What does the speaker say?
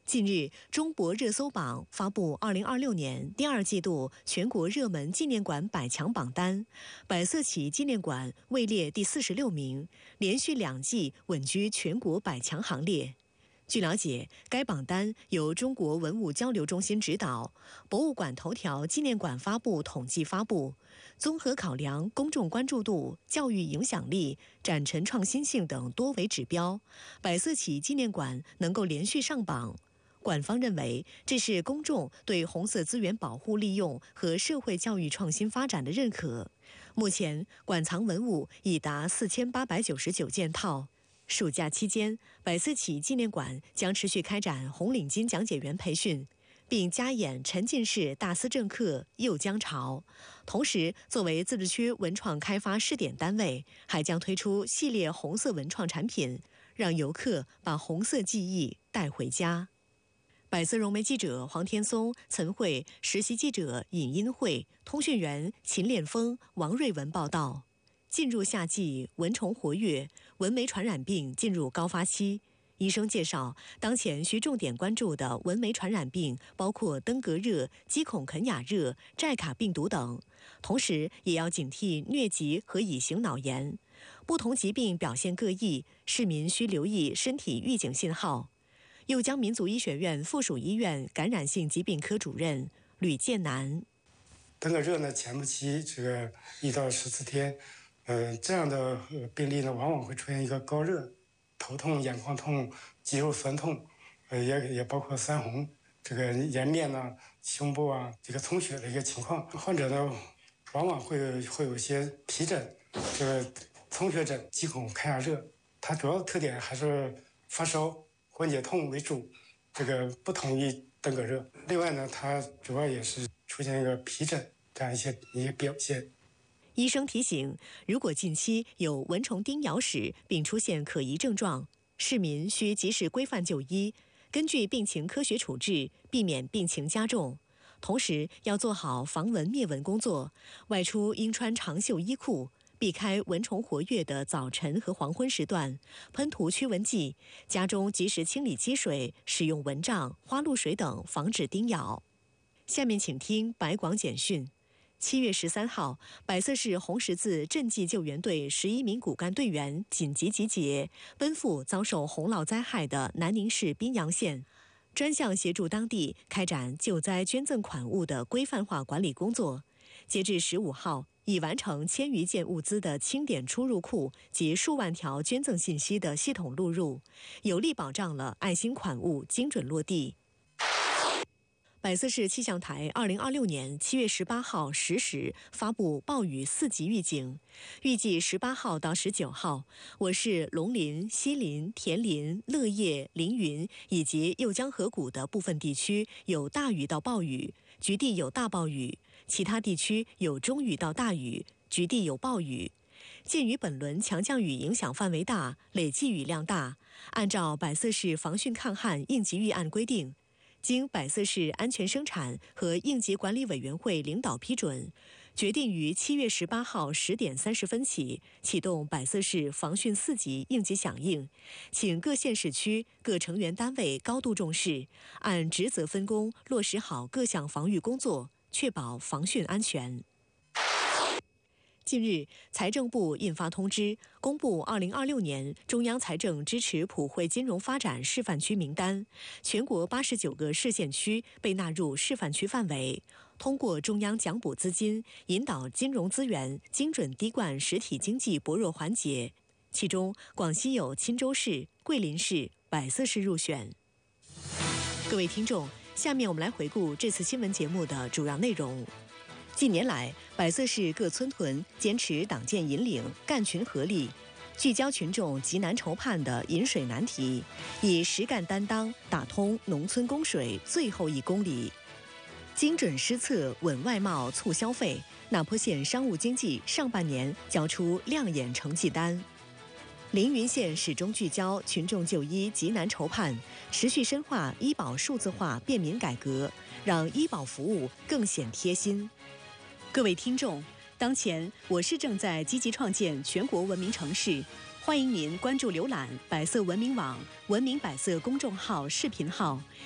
近日，中博热搜榜发布2026年第二季度全国热门纪念馆百强榜单，百色起纪念馆位列第46名，连续2季稳居全国百强行列。据了解，该榜单由中国文物交流中心指导，博物馆头条纪念馆发布统计发布，综合考量公众关注度、教育影响力、展陈创新性等多维指标，百色起纪念馆能够连续上榜。馆方认为，这是公众对红色资源保护利用和社会教育创新发展的认可。目前，馆藏文物已达4899件套。暑假期间，百色起纪念馆将持续开展红领巾讲解员培训，并加演沉浸式大思政课又江潮。同时，作为自治区文创开发试点单位，还将推出系列红色文创产品，让游客把红色记忆带回家。百色融媒记者黄天松、岑慧，实习记者尹英慧，通讯员秦炼峰、王瑞文报道。进入夏季，蚊虫活跃，蚊媒传染病进入高发期。医生介绍，当前需重点关注的蚊媒传染病包括登革热、鸡孔肯雅热、寨卡病毒等，同时也要警惕疟疾和乙型脑炎。不同疾病表现各异，市民需留意身体预警信号。右江民族医学院附属医院感染性疾病科主任吕建南： 登革热呢，前期1到14天，这样的病例呢，往往会出现一个高热、头痛、眼眶痛、肌肉酸痛，也包括瘢红，颜面呢、胸部啊，充血的一个情况。患者呢，往往会有一些皮疹、充血疹、鸡孔开雅热，它主要特点还是发烧、关节痛为主，不同于登革热。另外呢，它主要也是出现一个皮疹这样一些表现。 医生提醒，如果近期有蚊虫叮咬史并出现可疑症状，市民需及时规范就医，根据病情科学处置，避免病情加重。同时要做好防蚊灭蚊工作，外出应穿长袖衣裤，避开蚊虫活跃的早晨和黄昏时段，喷涂驱蚊剂，家中及时清理积水，使用蚊帐、花露水等防止叮咬。下面请听白广简讯。7月13号，百色市红十字赈济救援队11名骨干队员紧急集结，奔赴遭受洪涝灾害的南宁市宾阳县，专项协助当地开展救灾捐赠款物的规范化管理工作。截至15号，已完成1000余件物资的清点出入库及数万条捐赠信息的系统录入，有力保障了爱心款物精准落地。百色市气象台2026年7月18号10时发布暴雨4级预警，预计18号到19号，我市龙林、西林、田林、乐业、凌云以及右江河谷的部分地区有大雨到暴雨，局地有大暴雨，其他地区有中雨到大雨，局地有暴雨。鉴于本轮强降雨影响范围大，累计雨量大，按照百色市防汛抗旱应急预案规定，经百色市安全生产和应急管理委员会领导批准，决定于7月18号10点30分起启动百色市防汛4级应急响应，请各县市区各成员单位高度重视，按职责分工落实好各项防御工作，确保防汛安全。近日，财政部印发通知，公布2026年中央财政支持普惠金融发展示范区名单，全国89个市县区被纳入示范区范围，通过中央奖补资金，引导金融资源精准滴灌实体经济薄弱环节。其中，广西有钦州市、桂林市、百色市入选。各位听众，下面我们来回顾这次新闻节目的主要内容。近年来，百色市各村屯坚持党建引领、干群合力，聚焦群众急难愁盼的饮水难题，以实干担当打通农村供水最后1公里。精准施策稳外贸促消费，那坡县商务经济上半年交出亮眼成绩单。凌云县始终聚焦群众就医急难愁盼，持续深化医保数字化便民改革，让医保服务更显贴心。各位听众，当前我市正在积极创建全国文明城市，欢迎您关注浏览百色文明网、文明百色公众号、视频号，